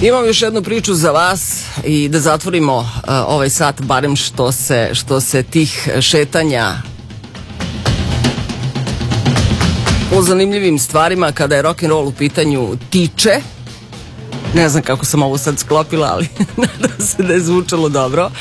Imam još jednu priču za vas i da zatvorimo ovaj sat, barem što se tih šetanja o zanimljivim stvarima kada je rock'n'roll u pitanju tiče. Ne znam kako sam ovo sad sklopila, ali nadam se da je zvučalo dobro.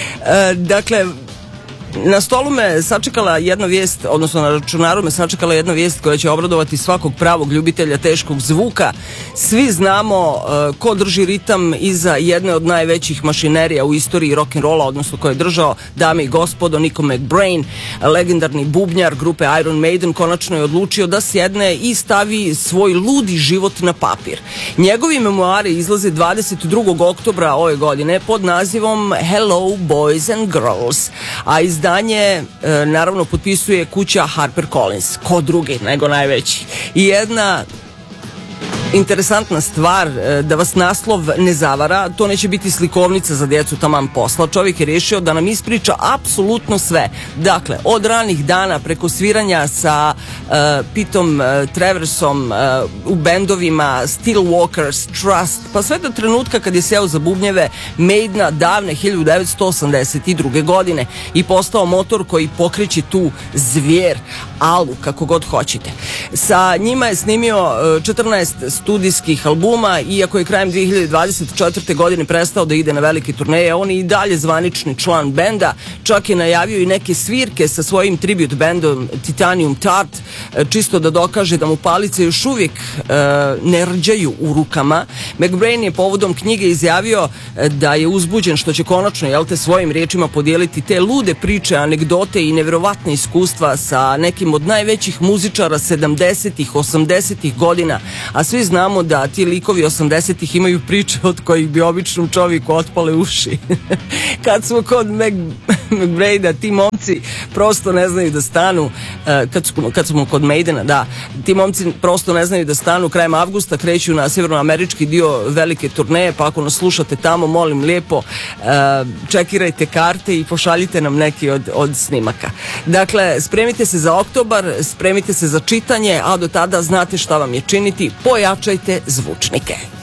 Dakle, na stolu me sačekala jedna vijest, odnosno na računaru me sačekala jedna vijest koja će obradovati svakog pravog ljubitelja teškog zvuka. Svi znamo ko drži ritam iza jedne od najvećih mašinerija u istoriji rock'n'rolla, odnosno ko je držao, dame i gospodo, Nico McBrain, legendarni bubnjar grupe Iron Maiden, konačno je odlučio da sjedne i stavi svoj ludi život na papir. Njegovi memoari izlaze 22. oktobra ove godine pod nazivom Hello Boys and Girls, a izdanje naravno potpisuje kuća HarperCollins, ko drugi nego najveći. I jedna interesantna stvar, da vas naslov ne zavara, to neće biti slikovnica za djecu taman posla. Čovjek je rješio da nam ispriča apsolutno sve. Dakle, od ranih dana preko sviranja sa Pitom Traversom u bendovima Steelwalkers, Trust, pa sve do trenutka kad je seo za bubnjeve Maidena davne 1982. godine i postao motor koji pokreće tu zvijer, alu, kako god hoćete. Sa njima je snimio 14 studijskih albuma, iako je krajem 2024. godine prestao da ide na velike turneje, on je i dalje zvanični član benda, čak je najavio i neke svirke sa svojim tribute bandom Titanium Tart, čisto da dokaže da mu palice još uvijek ne rđaju u rukama. McBrain je povodom knjige izjavio da je uzbuđen što će konačno, svojim riječima podijeliti te lude priče, anegdote i nevjerovatne iskustva sa nekim od najvećih muzičara 70-ih, 80-ih godina, a svi znamo da ti likovi 80-ih imaju priče od kojih bi običnom čovjeku otpale uši. Kad smo kod McBraina, ti momci prosto ne znaju da stanu, kad smo kod Maidena, da, ti momci prosto ne znaju da stanu, krajem avgusta kreću na sjevernoamerički dio velike turneje, pa ako nas slušate tamo, molim lijepo, čekirajte karte i pošaljite nam neki od snimaka. Dakle, spremite se za oktobar, spremite se za čitanje, a do tada znate šta vam je činiti, pojačajte zvučnike.